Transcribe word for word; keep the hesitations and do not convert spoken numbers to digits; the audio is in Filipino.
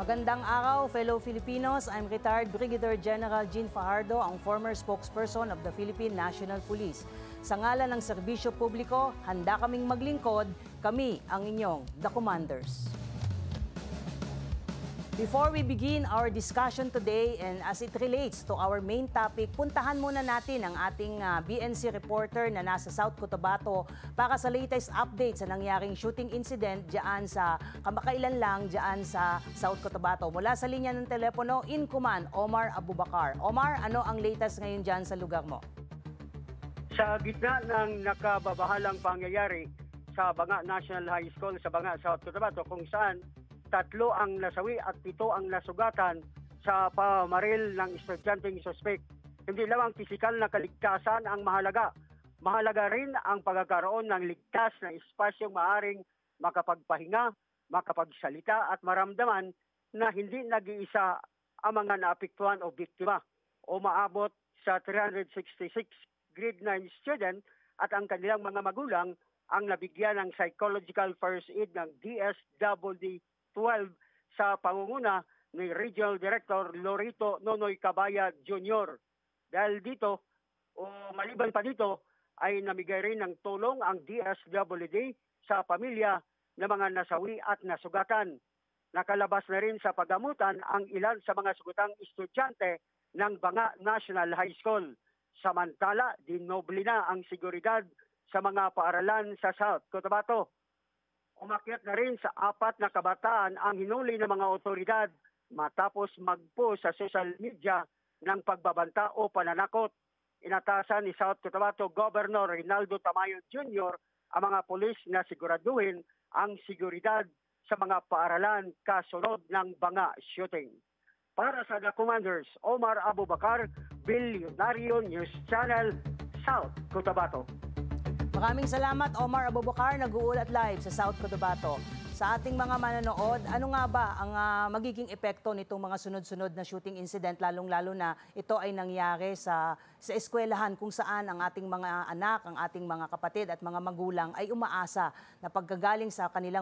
Magandang araw, fellow Filipinos. I'm retired Brigadier General Jean Fajardo, ang former spokesperson of the Philippine National Police. Sa ngalan ng serbisyo publiko, handa kaming maglingkod, kami ang inyong The Commanders. Before we begin our discussion today and as it relates to our main topic, puntahan muna natin ang ating uh, B N C reporter na nasa South Cotabato para sa latest update sa nangyaring shooting incident diyan sa kamakailan lang diyan sa South Cotabato. Mula sa linya ng telepono, in command, Omar Abubakar. Omar, ano ang latest ngayon diyan sa lugar mo? Sa gitna ng nakababahalang pangyayari sa Banga National High School sa Banga, South Cotabato, kung saan tatlo ang nasawi at pito ang nasugatan sa pamaril ng estudyanteng suspect. Hindi lamang pisikal na kaligtasan ang mahalaga. Mahalaga rin ang pagkakaroon ng ligtas na espasyong maaring makapagpahinga, makapagsalita at maramdaman na hindi nag-iisa ang mga naapektuhan o biktima o maabot sa three hundred sixty-six grade nine student at ang kanilang mga magulang ang nabigyan ng psychological first aid ng D S W D twelve sa pangunguna ni Regional Director Lorito Nonoy Cabaya Junior Dahil dito, o maliban pa dito, ay namigay rin ng tulong ang D S W D sa pamilya ng mga nasawi at nasugatan. Nakalabas na rin sa paggamutan ang ilan sa mga sugutang estudyante ng Banga National High School. Samantala, dinoble na ang seguridad sa mga paaralan sa South Cotabato. Umakyat na rin sa apat na kabataan ang hinuli ng mga otoridad matapos magpo sa social media ng pagbabanta o pananakot. Inatasan ni South Cotabato Governor Rinaldo Tamayo Junior ang mga pulis na siguraduhin ang seguridad sa mga paaralan kasunod ng Banga shooting. Para sa The Commanders, Omar Abubakar, Bilyonaryo News Channel, South Cotabato. Maraming salamat, Omar Abubakar, nag-uulat live sa South Cotabato. Sa ating mga manonood, ano nga ba ang uh, magiging epekto nitong mga sunod-sunod na shooting incident, lalong-lalo na ito ay nangyari sa, sa eskwelahan kung saan ang ating mga anak, ang ating mga kapatid at mga magulang ay umaasa na pagkagaling sa kanilang